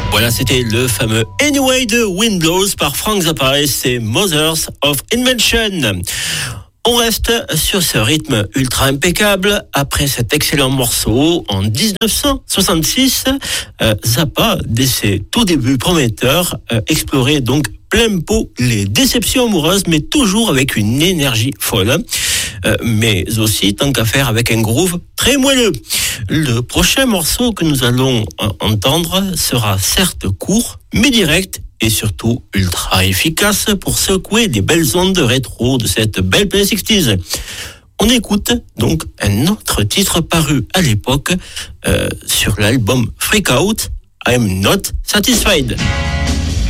Voilà, c'était le fameux Anyway de Windows par Frank Zappa et ses Mothers of Invention. On reste sur ce rythme ultra impeccable. Après cet excellent morceau, en 1966, Zappa, dès ses tout débuts prometteurs, explorait donc plein pot les déceptions amoureuses, mais toujours avec une énergie folle. Mais aussi, tant qu'à faire, avec un groove très moelleux. Le prochain morceau que nous allons entendre sera certes court, mais direct et surtout ultra efficace pour secouer les belles ondes rétro de cette belle Play 60s. On écoute donc un autre titre paru à l'époque sur l'album Freak Out, I'm Not Satisfied.